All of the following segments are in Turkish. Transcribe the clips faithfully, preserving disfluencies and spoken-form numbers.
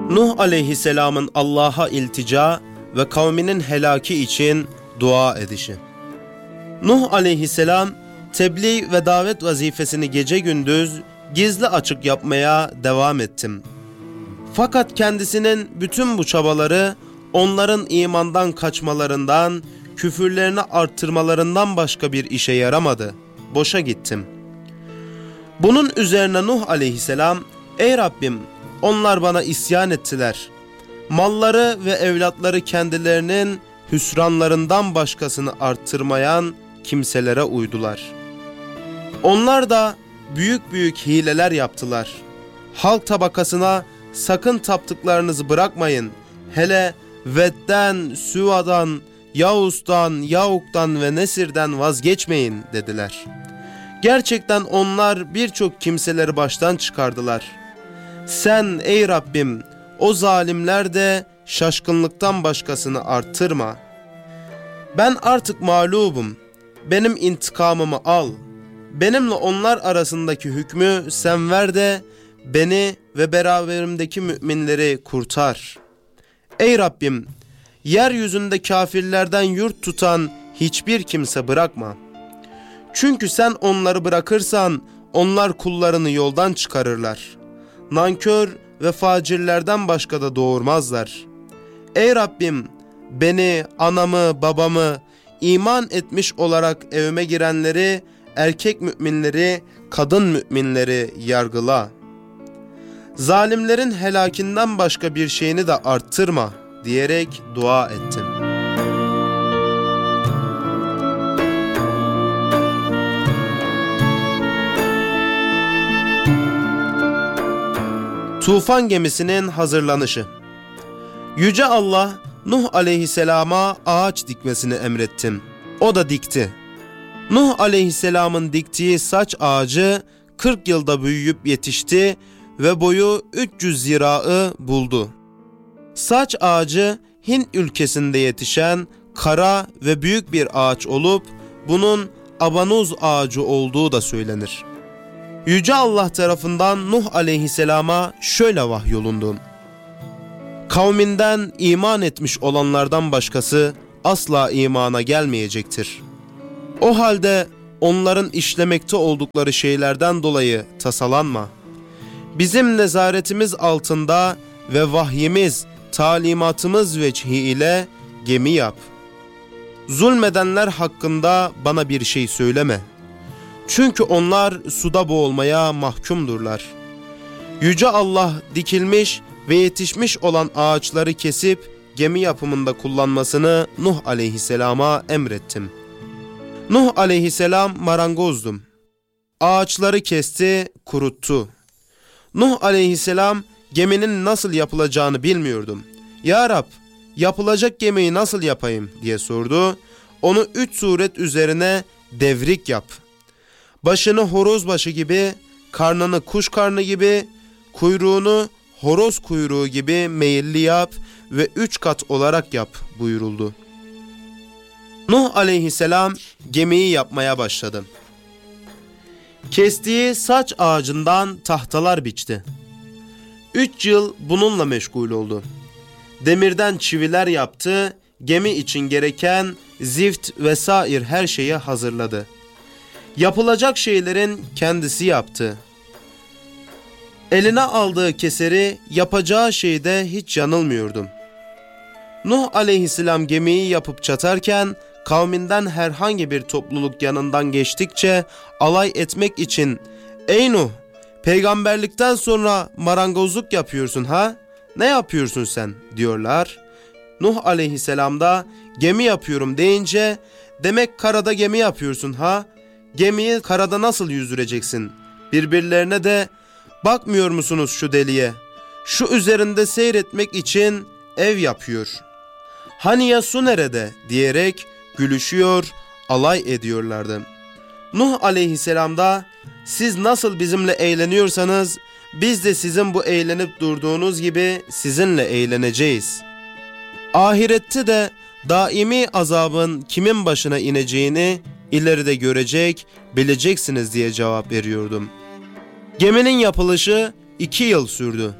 Nuh aleyhisselamın Allah'a iltica ve kavminin helaki için dua edişi. Nuh aleyhisselam tebliğ ve davet vazifesini gece gündüz gizli açık yapmaya devam ettim. Fakat kendisinin bütün bu çabaları onların imandan kaçmalarından, küfürlerini arttırmalarından başka bir işe yaramadı. Boşa gittim. Bunun üzerine Nuh aleyhisselam, ey Rabbim, onlar bana isyan ettiler. Malları ve evlatları kendilerinin hüsranlarından başkasını arttırmayan kimselere uydular. Onlar da büyük büyük hileler yaptılar. Halk tabakasına sakın taptıklarınızı bırakmayın. Hele Ved'den, Süva'dan, Yavuz'dan, Yavuk'tan ve Nesir'den vazgeçmeyin dediler. Gerçekten onlar birçok kimseleri baştan çıkardılar. Sen ey Rabbim o zalimler de şaşkınlıktan başkasını arttırma. Ben artık mağlubum. Benim intikamımı al. Benimle onlar arasındaki hükmü sen ver de beni ve beraberimdeki müminleri kurtar. Ey Rabbim, yeryüzünde kafirlerden yurt tutan hiçbir kimse bırakma. Çünkü sen onları bırakırsan onlar kullarını yoldan çıkarırlar. Nankör ve facirlerden başka da doğurmazlar. Ey Rabbim, beni, anamı, babamı, iman etmiş olarak evime girenleri, erkek müminleri, kadın müminleri yargıla. Zalimlerin helakinden başka bir şeyini de arttırma diyerek dua ettim. Tufan gemisinin hazırlanışı. Yüce Allah, Nuh aleyhisselama ağaç dikmesini emrettim. O da dikti. Nuh aleyhisselamın diktiği saç ağacı kırk yılda büyüyüp yetişti ve boyu üç yüz zirağı buldu. Saç ağacı Hint ülkesinde yetişen kara ve büyük bir ağaç olup bunun abanuz ağacı olduğu da söylenir. Yüce Allah tarafından Nuh aleyhisselama şöyle vahyolundu. Kavminden iman etmiş olanlardan başkası asla imana gelmeyecektir. O halde onların işlemekte oldukları şeylerden dolayı tasalanma. Bizim nezaretimiz altında ve vahyimiz, talimatımız vecihi ile gemi yap. Zulmedenler hakkında bana bir şey söyleme. Çünkü onlar suda boğulmaya mahkumdurlar. Yüce Allah dikilmiş ve yetişmiş olan ağaçları kesip gemi yapımında kullanmasını Nuh aleyhisselama emrettim. Nuh aleyhisselam marangozdum. Ağaçları kesti, kuruttu. Nuh aleyhisselam geminin nasıl yapılacağını bilmiyordum. Ya Rab, yapılacak gemiyi nasıl yapayım diye sordu. Onu üç suret üzerine devrik yap. Başını horoz başı gibi, karnını kuş karnı gibi, kuyruğunu horoz kuyruğu gibi meyilli yap ve üç kat olarak yap buyuruldu. Nuh aleyhisselam gemiyi yapmaya başladı. Kestiği saç ağacından tahtalar biçti. Üç yıl bununla meşgul oldu. Demirden çiviler yaptı, gemi için gereken zift vesair her şeyi hazırladı. Yapılacak şeylerin kendisi yaptı. Eline aldığı keseri yapacağı şeyde hiç yanılmıyordu. Nuh aleyhisselam gemiyi yapıp çatarken kavminden herhangi bir topluluk yanından geçtikçe alay etmek için "Ey Nuh, peygamberlikten sonra marangozluk yapıyorsun ha? Ne yapıyorsun sen?" diyorlar. Nuh aleyhisselam da "Gemi yapıyorum" deyince "Demek karada gemi yapıyorsun ha? Gemiyi karada nasıl yüzdüreceksin?" Birbirlerine de "Bakmıyor musunuz şu deliye? Şu üzerinde seyretmek için ev yapıyor. Hani ya su nerede?" diyerek gülüşüyor, alay ediyorlardı. Nuh aleyhisselam da "Siz nasıl bizimle eğleniyorsanız biz de sizin bu eğlenip durduğunuz gibi sizinle eğleneceğiz. Ahirette de daimi azabın kimin başına ineceğini ileride görecek, bileceksiniz" diye cevap veriyordum. Geminin yapılışı iki yıl sürdü.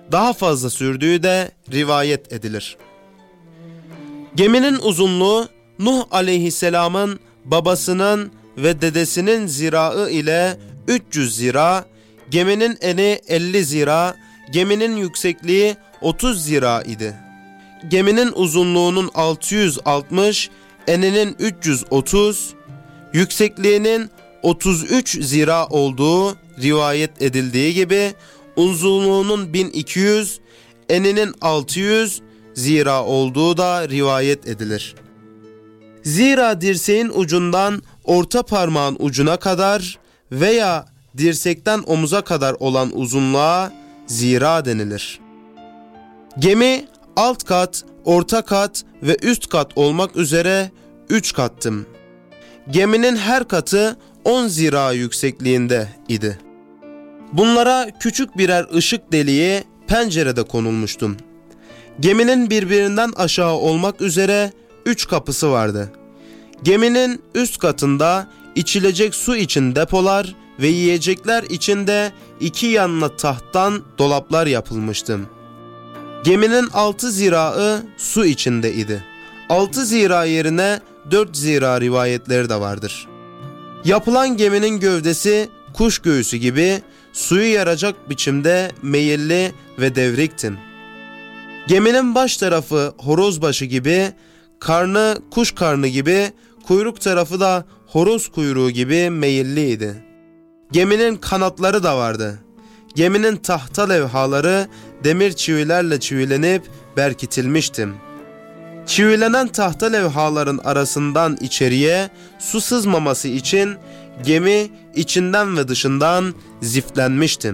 daha fazla sürdüğü de rivayet edilir. Geminin uzunluğu Nuh aleyhisselamın babasının ve dedesinin ziraı ile üç yüz zira, geminin eni elli zira, geminin yüksekliği otuz zira idi. Geminin uzunluğunun altı yüz altmış, eninin üç yüz otuz, yüksekliğinin otuz üç zira olduğu rivayet edildiği gibi uzunluğunun bin iki yüz, eninin altı yüz zira olduğu da rivayet edilir. Zira dirseğin ucundan orta parmağın ucuna kadar veya dirsekten omuza kadar olan uzunluğa zira denilir. Gemi alt kat, orta kat ve üst kat olmak üzere üç kattım. Geminin her katı on zira yüksekliğinde idi. Bunlara küçük birer ışık deliği pencerede konulmuştum. Geminin birbirinden aşağı olmak üzere üç kapısı vardı. Geminin üst katında içilecek su için depolar ve yiyecekler için de iki yanına tahttan dolaplar yapılmıştı. Geminin altı zirağı su içinde idi. Altı zira yerine dört zira rivayetleri de vardır. Yapılan geminin gövdesi kuş göğüsü gibi suyu yaracak biçimde meyilli ve devriktim. Geminin baş tarafı horoz başı gibi, karnı kuş karnı gibi, kuyruk tarafı da horoz kuyruğu gibi meyilliydi. Geminin kanatları da vardı. Geminin tahta levhaları demir çivilerle çivilenip berkitilmişti. Çivilenen tahta levhaların arasından içeriye su sızmaması için gemi içinden ve dışından ziftlenmişti.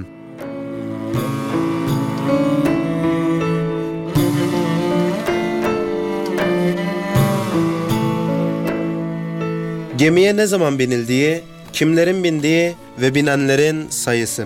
Gemiye ne zaman binildiği, kimlerin bindiği ve binenlerin sayısı.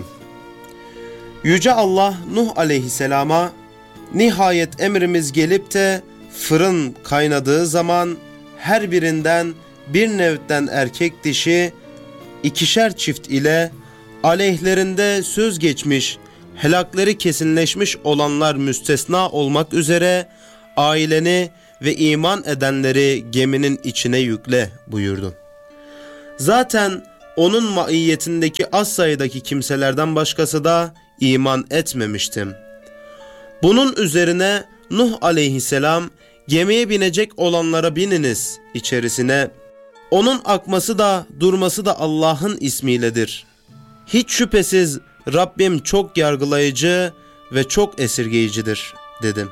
Yüce Allah Nuh aleyhisselama, nihayet emrimiz gelip de fırın kaynadığı zaman her birinden bir nevden erkek dişi ikişer çift ile aleyhlerinde söz geçmiş, helakleri kesinleşmiş olanlar müstesna olmak üzere aileni ve iman edenleri geminin içine yükle buyurdu. Zaten onun maiyetindeki az sayıdaki kimselerden başkası da iman etmemiştim. Bunun üzerine Nuh aleyhisselam gemiye binecek olanlara bininiz içerisine. Onun akması da durması da Allah'ın ismiyledir. Hiç şüphesiz Rabbim çok yargılayıcı ve çok esirgeyicidir dedim.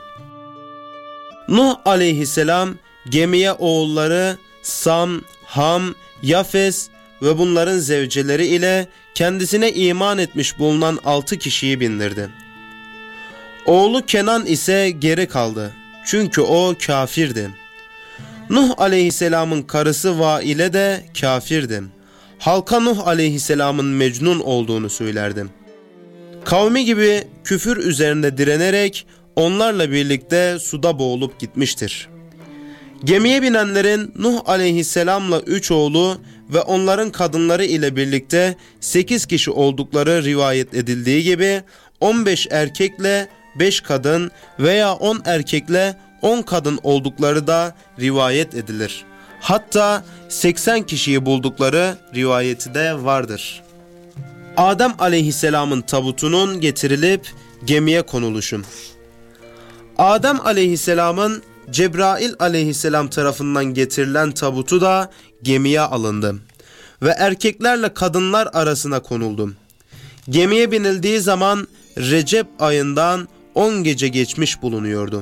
Nuh aleyhisselam gemiye oğulları Sam, Ham, Yafes ve bunların zevceleri ile kendisine iman etmiş bulunan altı kişiyi bindirdi. Oğlu Kenan ise geri kaldı. Çünkü o kafirdi. Nuh aleyhisselamın karısı Vaile de kafirdi. Halka Nuh aleyhisselamın mecnun olduğunu söylerdim. Kavmi gibi küfür üzerinde direnerek onlarla birlikte suda boğulup gitmiştir. Gemiye binenlerin Nuh aleyhisselamla üç oğlu ve onların kadınları ile birlikte sekiz kişi oldukları rivayet edildiği gibi on beş erkekle beş kadın veya on erkekle on kadın oldukları da rivayet edilir. Hatta seksen kişiyi buldukları rivayeti de vardır. Adem aleyhisselamın tabutunun getirilip gemiye konuluşu. Adem aleyhisselamın Cebrail aleyhisselam tarafından getirilen tabutu da gemiye alındı ve erkeklerle kadınlar arasına konuldu. Gemiye binildiği zaman Recep ayından on gece geçmiş bulunuyordu.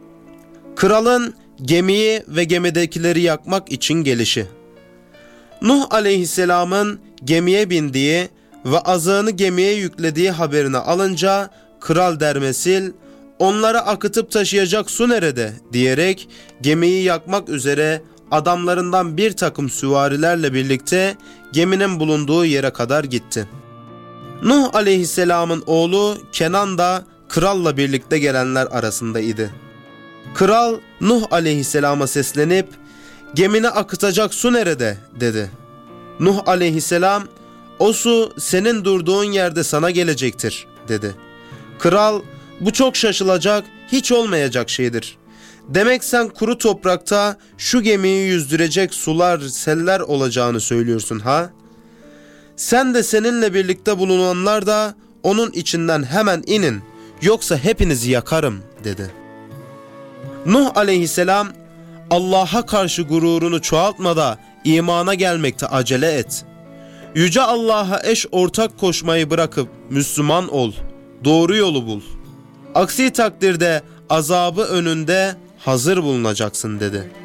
Kralın gemiyi ve gemidekileri yakmak için gelişi. Nuh aleyhisselamın gemiye bindiği ve azığını gemiye yüklediği haberini alınca Kral Dermesil, onları akıtıp taşıyacak su nerede diyerek gemiyi yakmak üzere adamlarından bir takım süvarilerle birlikte geminin bulunduğu yere kadar gitti. Nuh aleyhisselamın oğlu Kenan da kralla birlikte gelenler arasındaydı. Kral Nuh aleyhisselama seslenip gemini akıtacak su nerede dedi. Nuh aleyhisselam o su senin durduğun yerde sana gelecektir dedi. Kral Bu çok şaşılacak, hiç olmayacak şeydir. Demek sen kuru toprakta şu gemiyi yüzdürecek sular, seller olacağını söylüyorsun ha? Sen de seninle birlikte bulunanlar da onun içinden hemen inin, yoksa hepinizi yakarım dedi. Nuh aleyhisselam, Allah'a karşı gururunu çoğaltma da imana gelmekte acele et. Yüce Allah'a eş ortak koşmayı bırakıp Müslüman ol, doğru yolu bul. Aksi takdirde azabı önünde hazır bulunacaksın dedi.